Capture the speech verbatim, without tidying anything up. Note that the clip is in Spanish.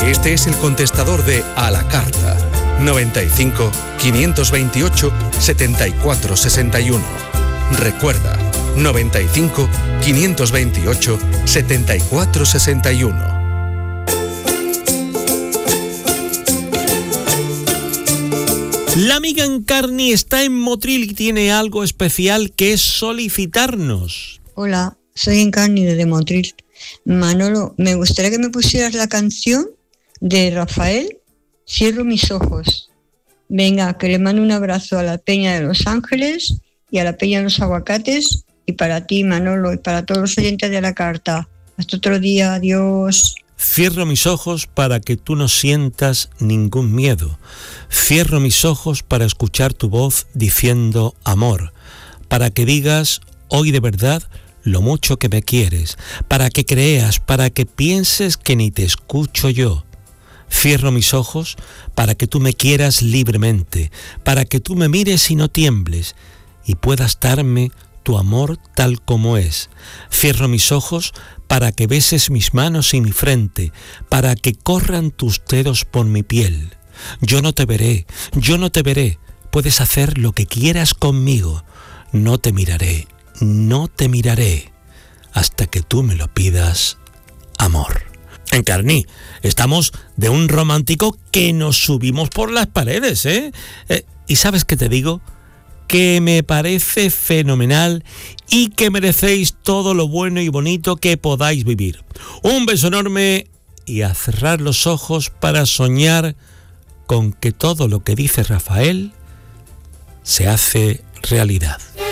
Este es el contestador de A la Carta. noventa y cinco, quinientos veintiocho, setenta y cuatro sesenta y uno. Recuerda, noventa y cinco, quinientos veintiocho, setenta y cuatro sesenta y uno. La amiga Encarni está en Motril y tiene algo especial que solicitarnos. Hola, soy Encarni de Motril. Manolo, me gustaría que me pusieras la canción de Rafael, Cierro mis ojos. Venga, que le mando un abrazo a la Peña de Los Ángeles y a la Peña de los Aguacates, y para ti, Manolo, y para todos los oyentes de La Carta. Hasta otro día, adiós. Cierro mis ojos para que tú no sientas ningún miedo. Cierro mis ojos para escuchar tu voz diciendo amor, para que digas hoy de verdad lo mucho que me quieres, para que creas, para que pienses que ni te escucho yo. Cierro mis ojos para que tú me quieras libremente, para que tú me mires y no tiembles, y puedas darme tu amor tal como es. Cierro mis ojos para que beses mis manos y mi frente, para que corran tus dedos por mi piel. Yo no te veré, yo no te veré, puedes hacer lo que quieras conmigo. No te miraré, no te miraré, hasta que tú me lo pidas, amor. Encarni, estamos de un romántico que nos subimos por las paredes, ¿eh? eh ¿Y sabes qué te digo? Que me parece fenomenal y que merecéis todo lo bueno y bonito que podáis vivir. Un beso enorme y a cerrar los ojos para soñar con que todo lo que dice Rafael se hace realidad.